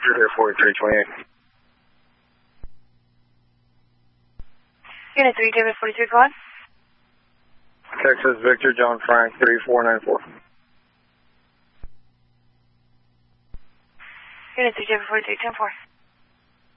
You're there 4328. Unit 3, David 43, go on. Texas Victor John Frank 3494. Unit 3, David 43, 10-4.